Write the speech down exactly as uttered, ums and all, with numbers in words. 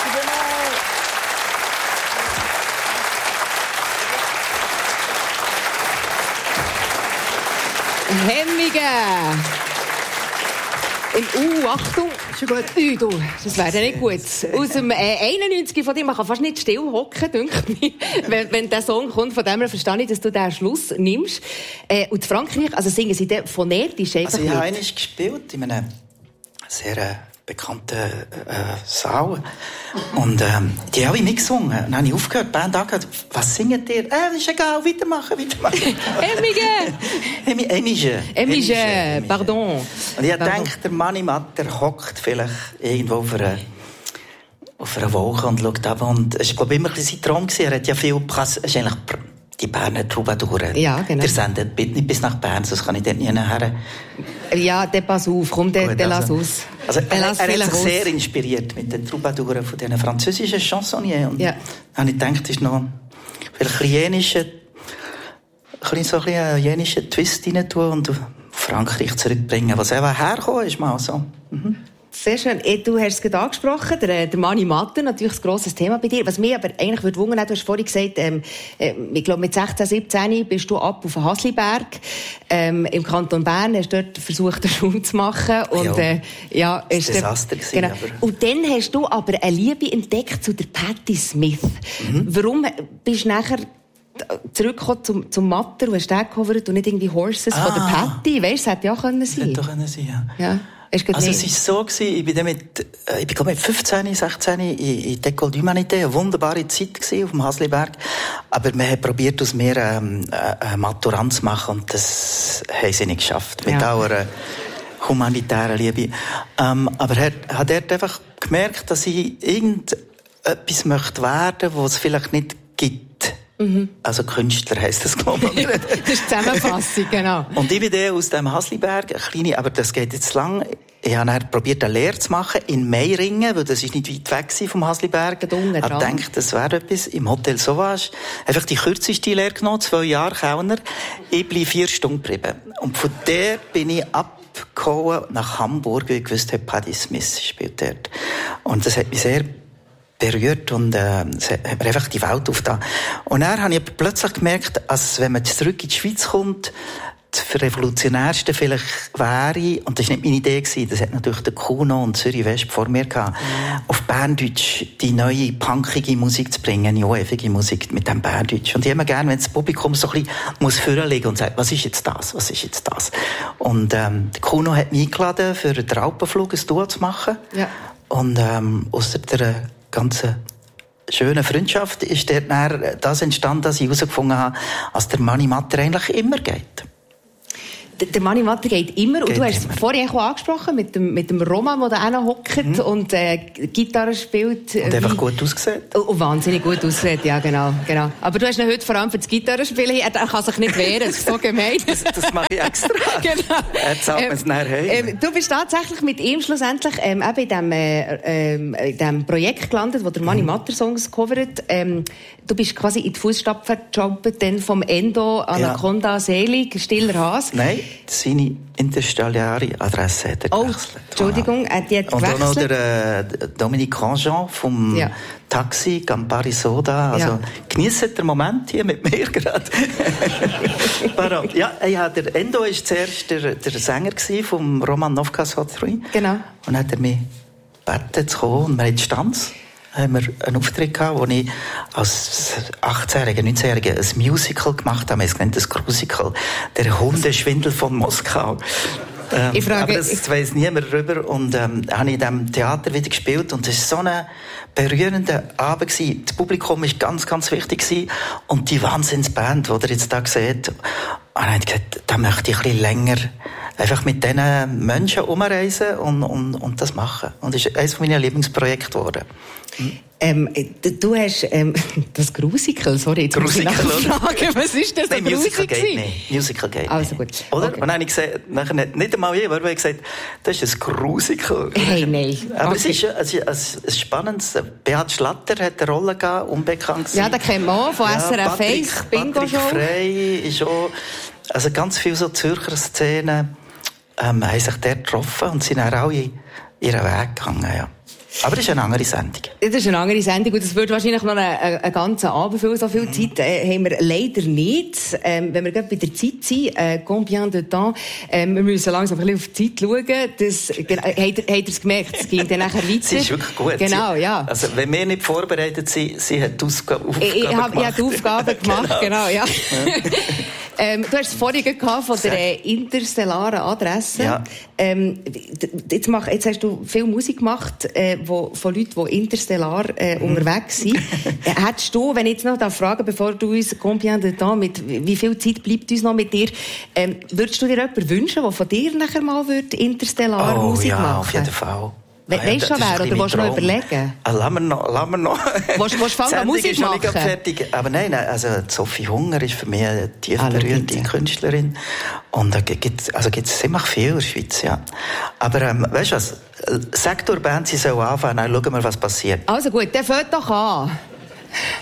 Hemmige! Uh, Achtung, schon gut. Ui, du, das wäre nicht gut. Aus dem äh, einundneunzig von dir, man kann fast nicht still hocken, denkt mir. wenn, wenn der Song kommt, von dem her verstehe ich, dass du den Schluss nimmst. Äh, und Frankreich, also singen sie den phonetisch einfach Also ich habe nicht? einmal gespielt in einem sehr äh, bekannten äh, Saal. Und ähm, die haben mitgesungen. Dann habe ich aufgehört, die Band angehört. Was singt ihr? Äh, das ist egal, weitermachen, weitermachen. Emmige! Emmige. Emmige, pardon. Und ich denke, der Mani Matter hockt vielleicht irgendwo auf einer, auf einer Wolke und schaut ab. Und es war, glaube ich, immer ein bisschen sein Traum gewesen. Er hat ja viel Prass... Es ist eigentlich die Berner Troubadouren. Ja, genau. Der sendet bitte nicht bis nach Bern, sonst kann ich dort nie nachher. Ja, der pass auf, komm, der, Gut, der also, lass aus. Also, der er, lass er hat sich aus. sehr inspiriert mit den Troubadouren von diesen französischen Chansonniers. Und ja. habe ich gedacht, das ist noch vielleicht ein jenischer, ein so ein jenischer Twist rein tun und Frankreich zurückbringen. Was eben hergekommen ist, mal so. Mhm. Sehr schön. Du hast es gerade angesprochen, der, der Mani Matter, natürlich ein grosses Thema bei dir. Was mich aber eigentlich würde wundern, du hast vorhin gesagt, ähm, äh, ich glaube mit sechzehn, siebzehn bist du ab auf den Hasliberg. Ähm, Im Kanton Bern hast du dort versucht, eine Schule zu machen. Und, äh, ja, das war ein Desaster. Genau. Aber... Und dann hast du aber eine Liebe entdeckt zu der Patti Smith. Mhm. Warum bist du nachher zurückgekommen zum, zum Matter und hast den gecovert und nicht irgendwie Horses ah. von der Patti? Weißt du, das hätte ja auch können sein. Hätte auch können sein, ja. ja. Also es war so, ich bin dann mit, ich bin mit fünfzehn, sechzehn in, in École d'Humanité, eine wunderbare Zeit gewesen auf dem Hasliberg. Aber wir haben probiert, aus mir ähm, eine Maturant zu machen und das haben sie nicht geschafft. Mit ja. aller humanitären Liebe. Ähm, aber er hat dort einfach gemerkt, dass ich irgendetwas möchte werden, was es vielleicht nicht gibt. Mhm. Also Künstler heisst das, glaube ich. Das ist die Zusammenfassung, genau. Und ich bin dann aus dem Hasliberg, eine kleine, aber das geht jetzt lang. Ich habe dann probiert, eine Lehre zu machen in Meiringen, weil das ist nicht weit weg vom Hasliberg. Ich habe gedacht, das wäre etwas im Hotel Sauvage. Einfach die kürzeste Lehre genommen, zwei Jahre Kellner. Ich bin vier Stunden geblieben. Und von der bin ich abgehauen nach Hamburg, weil ich gewusst habe, Patti Smith spielt dort. Und das hat mich sehr berührt und äh, es hat mir einfach die Welt aufgetan. Und dann habe ich plötzlich gemerkt, dass wenn man zurück in die Schweiz kommt, das Revolutionärste vielleicht wäre, und das war nicht meine Idee gewesen, das hat natürlich der Kuno und Zürich West vor mir gehabt, mhm. auf Berndeutsch die neue punkige Musik zu bringen, die ewige Musik mit dem Berndeutsch. Und ich habe gerne, wenn das Publikum so ein bisschen muss vorlegen und sagt, was ist jetzt das, was ist jetzt das? Und ähm, der Kuno hat mich eingeladen, für den Alpenflug ein Duo zu machen. Ja. Und ähm, aus der ganze schöne Freundschaft ist dort das entstanden, dass ich herausgefunden habe, dass der Mani Matter eigentlich immer geht. Der Mani Matter geht immer. Geht und du hast immer. es vorhin auch angesprochen, mit dem, mit dem Roman, der da hockt mhm. und äh, Gitarre spielt. Und wie... einfach gut aussieht. Oh, wahnsinnig gut aussieht, ja, genau, genau. Aber du hast ihn heute vor allem für das Gitarrespielen. Er kann sich nicht wehren, das ist so gemein. das, das mache ich extra. Genau. Er zahlt mir es nachher heim. Ähm, du bist tatsächlich mit ihm schlussendlich ähm, eben in diesem äh, äh, in dem Projekt gelandet, wo der Mani Matter Songs covert. Ähm, du bist quasi in die Fußstapfen gejumpt, dann vom Endo, Anaconda, ja. Selig, Stiller Has. Nein, seine interstellare Adresse hat er oh, gewechselt. Entschuldigung, er hat gewechselt. Und auch noch der äh, Dominique Grandjean vom ja. Taxi, Campari Soda. Also, ja. genießt den Moment hier mit mir gerade. ja, ja, der Endo war zuerst der, der Sänger vom Roman Novka drei. Genau. Und dann hat er mich gebeten zu kommen und wir haben die Stanz. Haben wir einen Auftritt gehabt, wo ich als achtzehnjähriger, neunzehnjähriger ein Musical gemacht habe. Es nennt das Crucical. Der Hundeschwindel von Moskau. Ähm, ich frage, aber das ich... weiss niemand darüber. Und ähm, habe ich in diesem Theater wieder gespielt. Und es war so ein berührender Abend gewesen. Das Publikum war ganz, ganz wichtig gewesen. Und die Wahnsinnsband, die ihr jetzt da seht. Und dann habe ich gesagt, da möchte ich ein bisschen länger einfach mit diesen Menschen umreisen und, und, und das machen. Und das ist eines meiner Lieblingsprojekte geworden. Hm. Ähm, du hast ähm, das Grusical, sorry, jetzt muss ich nachfragen, was ist das? Nein, Musical geht nicht. Musical geht also gut. nicht. Oder? Okay. Und dann habe ich gesagt, nachher nicht, nicht einmal jemand, aber ich gesagt, das ist ein Grusical. Hey, nein. Aber okay. es ist, es ist ein spannendes, Beat Schlatter hat eine Rolle gehabt, unbekannt gewesen. Ja, den kennen wir auch, von ja, S R F eins, Bingo Patrick Show. Frey ist auch, also ganz viele so Zürcher Szenen, ähm, haben sich dort getroffen und sind auch alle ihren Weg gegangen, ja. Aber das ist eine andere Sendung. Das ist eine andere Sendung und das wird wahrscheinlich noch einen, einen ganzen Abend füllen. So viel Zeit äh, haben wir leider nicht. Ähm, wenn wir gerade bei der Zeit sind, äh, combien de temps, ähm, wir müssen langsam ein bisschen auf die Zeit schauen. Das, äh, habt ihr, habt ihr es gemerkt? Es ging dann nachher weiter. Sie ist wirklich gut. Genau, ja. Also, wenn wir nicht vorbereitet sind, sie hat die Aufgaben gemacht. Ich, ich habe hab die Aufgaben gemacht, genau, genau ja. ähm, du hast es vorhin gehabt von der äh, interstellaren Adresse. Ja. Ähm, jetzt, mach, jetzt hast du viel Musik gemacht, äh, wo, von Leuten, die interstellar äh, mhm. unterwegs sind. äh, hättest du, wenn ich jetzt noch da frage, bevor du uns combien de temps, mit, wie viel Zeit bleibt uns noch mit dir, ähm, würdest du dir jemanden wünschen, der von dir nachher mal wird interstellar oh, Musik ja, machen? auf jeden Fall. We weißt du schon wer, oder willst du noch überlegen? Ah, lass mir noch, lass mir noch. Willst du fangen an Musik ist noch machen? nicht fertig. Aber nein, also Sophie Hunger ist für mich eine tief ah, berührende Künstlerin. Und da gibt also gibt's ziemlich viel in der Schweiz, ja. Aber ähm, weißt du was? Sag der Band, sie soll anfangen, dann schauen wir, was passiert. Also gut, dann fängt doch an.